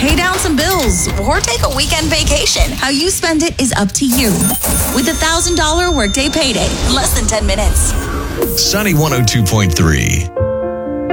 pay down some bills, or take a weekend vacation. How you spend it is up to you. With $1,000 Workday Payday, less than 10 minutes. Sunny 102.3.